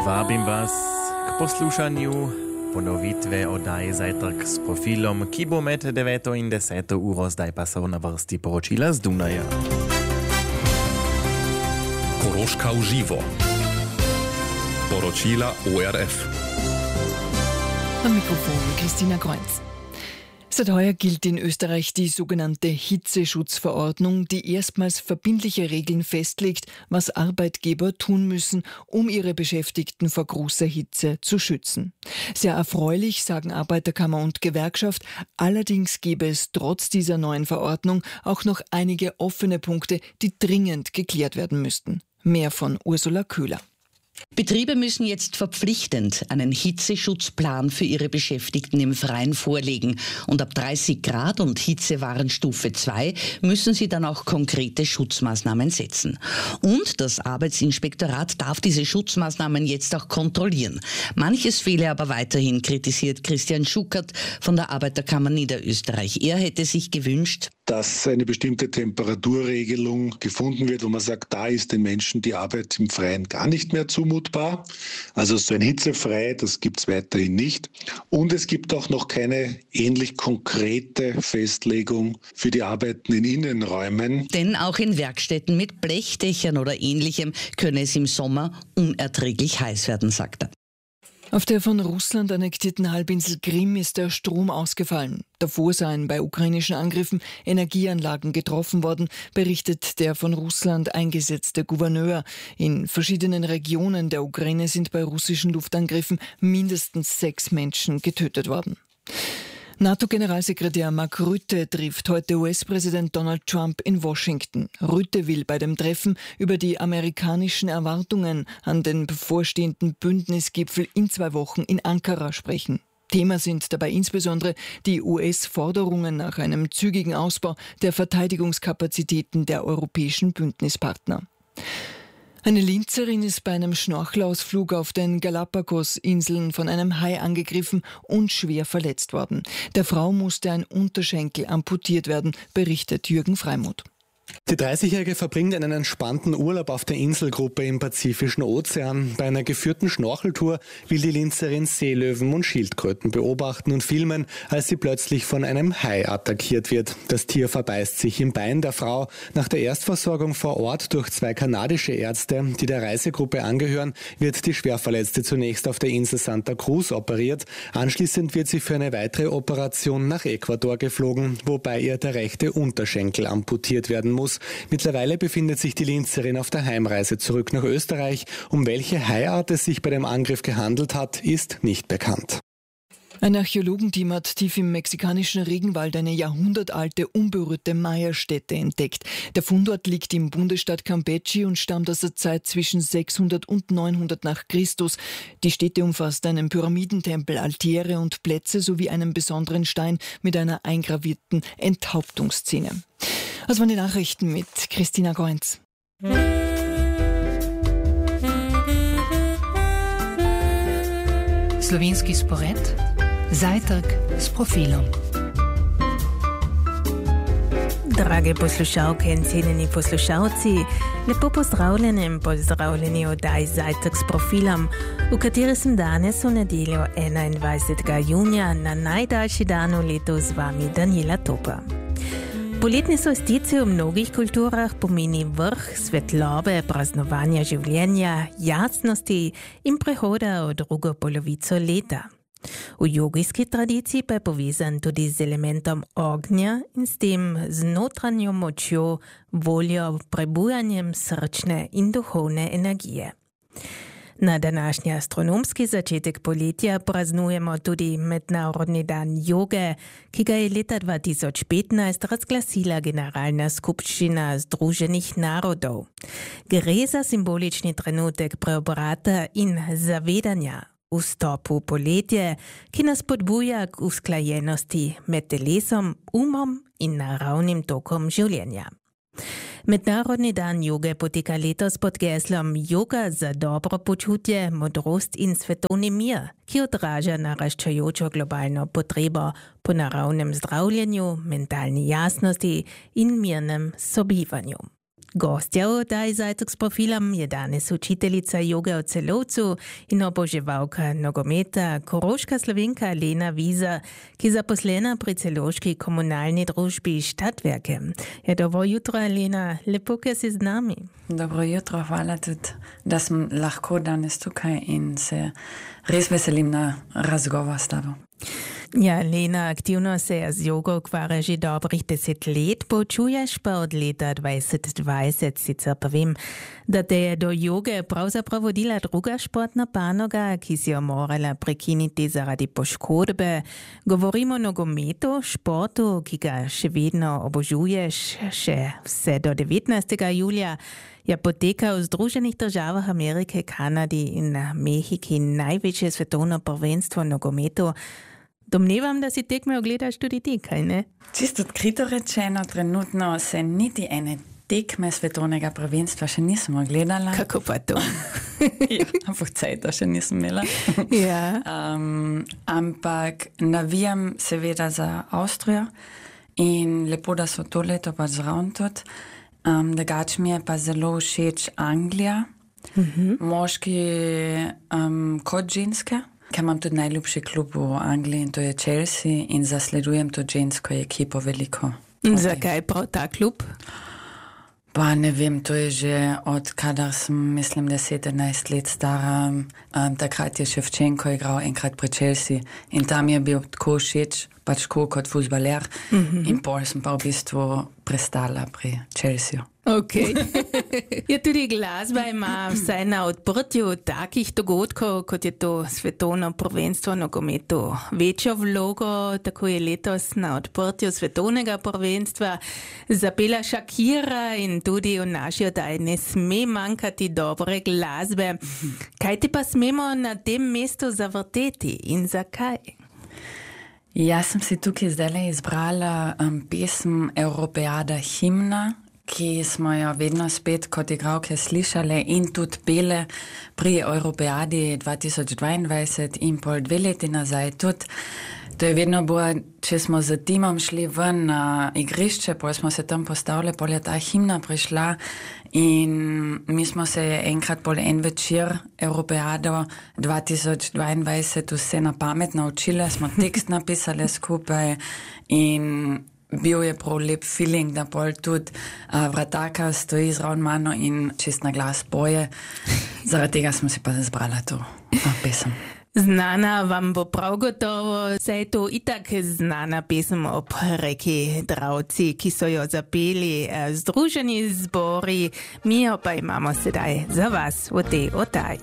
Vabim vas k poslušanju ponovitve oddaje Zajtrk s profilom, ki bo med 9 in 10 uro zdaj pa so na vrsti poročila z Dunaja. Koroška v živo. Poročila ORF. Am Mikrofon Christina Kreuz. Seit heuer gilt in Österreich die sogenannte Hitzeschutzverordnung, die erstmals verbindliche Regeln festlegt, was Arbeitgeber tun müssen, um ihre Beschäftigten vor großer Hitze zu schützen. Sehr erfreulich, sagen Arbeiterkammer und Gewerkschaft. Allerdings gäbe es trotz dieser neuen Verordnung auch noch einige offene Punkte, die dringend geklärt werden müssten. Mehr von Ursula Köhler. Betriebe müssen jetzt verpflichtend einen Hitzeschutzplan für ihre Beschäftigten im Freien vorlegen. Und ab 30 Grad und Hitzewarnstufe 2 müssen sie dann auch konkrete Schutzmaßnahmen setzen. Und das Arbeitsinspektorat darf diese Schutzmaßnahmen jetzt auch kontrollieren. Manches fehle aber weiterhin, kritisiert Christian Schuckert von der Arbeiterkammer Niederösterreich. Er hätte sich gewünscht, dass eine bestimmte Temperaturregelung gefunden wird, wo man sagt, da ist den Menschen die Arbeit im Freien gar nicht mehr zumutbar. Also so ein hitzefrei, das gibt es weiterhin nicht. Und es gibt auch noch keine ähnlich konkrete Festlegung für die Arbeiten in Innenräumen. Denn auch in Werkstätten mit Blechdächern oder Ähnlichem könne es im Sommer unerträglich heiß werden, sagt er. Auf der von Russland annektierten Halbinsel Krim ist der Strom ausgefallen. Davor seien bei ukrainischen Angriffen Energieanlagen getroffen worden, berichtet der von Russland eingesetzte Gouverneur. In verschiedenen Regionen der Ukraine sind bei russischen Luftangriffen mindestens 6 Menschen getötet worden. NATO-Generalsekretär Mark Rutte trifft heute US-Präsident Donald Trump in Washington. Rutte will bei dem Treffen über die amerikanischen Erwartungen an den bevorstehenden Bündnisgipfel in 2 Wochen in Ankara sprechen. Thema sind dabei insbesondere die US-Forderungen nach einem zügigen Ausbau der Verteidigungskapazitäten der europäischen Bündnispartner. Eine Linzerin ist bei einem Schnorchelausflug auf den Galapagos-Inseln von einem Hai angegriffen und schwer verletzt worden. Der Frau musste ein Unterschenkel amputiert werden, berichtet Jürgen Freimuth. Die 30-Jährige verbringt einen entspannten Urlaub auf der Inselgruppe im Pazifischen Ozean. Bei einer geführten Schnorcheltour will die Linzerin Seelöwen und Schildkröten beobachten und filmen, als sie plötzlich von einem Hai attackiert wird. Das Tier verbeißt sich im Bein der Frau. Nach der Erstversorgung vor Ort durch 2 kanadische Ärzte, die der Reisegruppe angehören, wird die Schwerverletzte zunächst auf der Insel Santa Cruz operiert. Anschließend wird sie für eine weitere Operation nach Ecuador geflogen, wobei ihr der rechte Unterschenkel amputiert werden muss. Mittlerweile befindet sich die Linzerin auf der Heimreise zurück nach Österreich. Um welche Haiart es sich bei dem Angriff gehandelt hat, ist nicht bekannt. Ein Archäologenteam hat tief im mexikanischen Regenwald eine jahrhundertalte, unberührte Maya-Stätte entdeckt. Der Fundort liegt im Bundesstaat Campeche und stammt aus der Zeit zwischen 600 und 900 nach Christus. Die Stätte umfasst einen Pyramidentempel, Altäre und Plätze sowie einen besonderen Stein mit einer eingravierten Enthauptungsszene. Das waren die Nachrichten mit Christina Kreuz. Slovenski spored, Zajtrk s profilom. Drage poslušalke in cenjeni poslušalci, lepo pozdravljeni oddaji Zajtrk s profilom, v kateri sem danes v nedeljo 21. junija na najdaljši dan v letu z vami Daniela Topa. Poletne solstice v mnogih kulturah pomeni vrh svetlobe, praznovanja življenja, jasnosti in prehoda v drugo polovico leta. V jogijski tradiciji pa je povezan tudi z elementom ognja in s tem z notranjo močjo, voljo, prebujanjem srčne in duhovne energije. Na današnji astronomski začetek poletja praznujemo tudi Mednarodni dan joge, ki ga je leta 2015 razglasila Generalna skupščina Združenih narodov. Gre za simbolični trenutek preobrata in zavedanja, vstop v poletje, ki nas spodbuja k usklajenosti med telesom, umom in naravnim tokom življenja. Mednarodni dan joge poteka letos pod geslom Yoga za dobro počutje, modrost in svetovni mir, ki odraža naraščajočo globalno potrebo po naravnem zdravljenju, mentalni jasnosti in mirnem sobivanju. Gostja oddaji Zajtrk s profilom je danes učiteljica joge v Celovcu in oboževalka nogometa, koroška Slovenka Lena Wiza, ki je zaposlena pri celovški komunalni družbi Stadtwerke. Ja, dobro jutro, Lena, lepo, ker si z nami. Dobro jutro, hvala tudi, da sem lahko danes tukaj in se res veselim na razgovor s tabo. Ja, Lena, aktivno se z jogo ukvarja že dobrih 10 let, poučuješ pa od leta 2020, sicer pa vem, da te je do joge pravzaprav vodila druga športna panoga, ki si jo morala prekiniti zaradi poškodbe. Govorimo o nogometu, športu, ki ga še vedno obožuješ, še vse do 19. julija. Ja, poteka v Združenih državah Amerike, Kanadi in Mehiki največje svetovno prvenstvo nogometu. Domnevam, da si tekme ogledaš tudi ti, kaj ne? Čisto odkrito rečeno, trenutno se niti ene tekme svetovnega prvenstva še nisem ogledala. Kako pa to? Ja, povcej to še nisem imela. Ja. Ampak navijam seveda za Avstrijo in lepo, da so to leto pa zraven tudi. Drugače mi je pa zelo všeč Anglija, moški kot ženske. Ker imam tudi najljubši klub v Angliji in to je Chelsea in zasledujem to žensko ekipo veliko. Zakaj prav ta klub? Pa ne vem, to je že od kadar sem, mislim, 10-11 let stara. Takrat je Ševčenko igral enkrat pri Chelsea in tam je bil tako všeč, pač kot fuzbaler in pol sem pa v bistvu prestala pri Chelsea. Ok. Ja, tudi glasba ima vsaj na odprtju takih dogodkov, kot je to svetovno prvenstvo nogometu, večjo vlogo. Tako je letos na odprtju svetovnega prvenstva zapela Shakira in tudi v naši oddaji ne sme manjkati dobre glasbe. Kaj ti pa smemo na tem mestu zavrteti in zakaj? Jaz sem si tukaj zdaj izbrala pesem Europeada himna, ki smo jo vedno spet kot igralke slišali in tudi pele pri Europeadi 2022 in pol 2 leti nazaj tudi. To je vedno bilo, če smo z timom šli ven na igrišče, pol smo se tam postavili, pol je ta himna prišla in mi smo se enkrat pol en večer Europeado 2022 vse na pamet naučili, smo tekst napisali skupaj in bil je prav lep feeling, da pol tudi vratarka stoji zraven mano in čist na glas poje. Zaradi tega smo si pa zbrala to pesem. Znana vam bo prav gotovo, saj je to itak znana pesem ob reki Dravci, ki so jo zapeli Združeni zbori. Mi jo pa imamo sedaj za vas v tej oddaji.